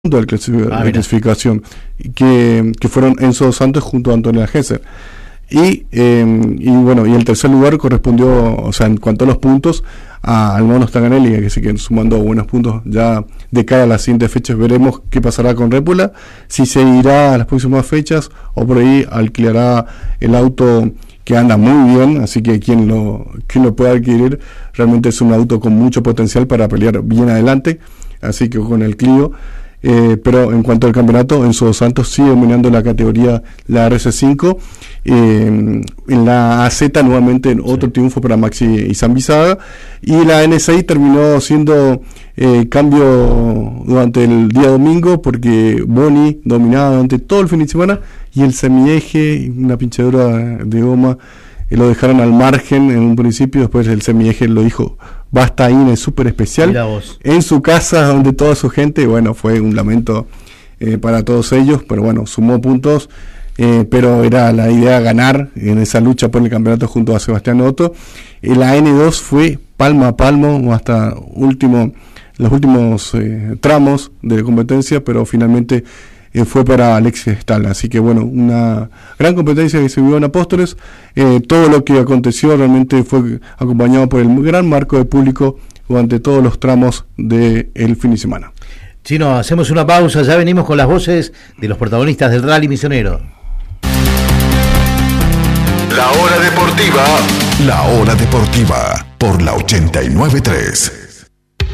de la clasificación, que fueron Enzo Dos Santos junto a Antonella Gesser. Y bueno, y el tercer lugar correspondió, o sea, en cuanto a los puntos, al Mono Stanganelli, que sigue sumando buenos puntos ya de cara a las siguientes fechas. Veremos qué pasará con Répula, si se irá a las próximas fechas o por ahí alquilará el auto, que anda muy bien, así que quien lo pueda adquirir, realmente es un auto con mucho potencial para pelear bien adelante, así que con el Clio. Pero en cuanto al campeonato, Enzo Dos Santos sigue dominando la categoría, la RC5. En la AZ nuevamente otro triunfo para Maxi y Zambizaga, y la N6 terminó siendo cambio durante el día domingo, porque Boni dominaba durante todo el fin de semana y el semieje, una pinchadura de goma, lo dejaron al margen en un principio. Después el semieje lo dijo: basta ahí, es súper especial en su casa, donde toda su gente. Bueno, fue un lamento para todos ellos, pero bueno, sumó puntos, pero era la idea ganar en esa lucha por el campeonato junto a Sebastián Otto. La N2 fue palmo a palmo hasta los últimos tramos de la competencia, pero finalmente fue para Alexis Stahl. Así que bueno, una gran competencia que se vivió en Apóstoles. Todo lo que aconteció realmente fue acompañado por el gran marco de público durante todos los tramos del fin de semana. Chino, hacemos una pausa, ya venimos con las voces de los protagonistas del Rally Misionero. La Hora Deportiva. La Hora Deportiva por la 89.3.